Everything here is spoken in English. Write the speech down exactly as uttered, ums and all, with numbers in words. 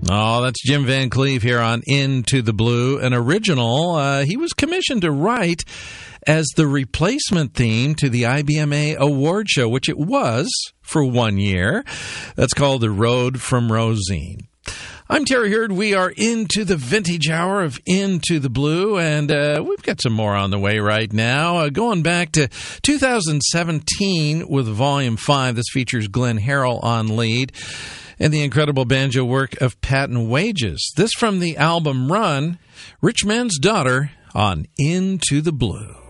Oh, that's Jim Van Cleve here on Into the Blue, an original uh, he was commissioned to write as the replacement theme to the I B M A award show, which it was for one year. That's called The Road from Rosine. I'm Terry Hurd. We are into the vintage hour of Into the Blue, and uh, we've got some more on the way right now. Uh, going back to two thousand seventeen with Volume five, this features Glenn Harrell on lead, and the incredible banjo work of Patton Wages. This from the album Run, Rich Man's Daughter on Into the Blue.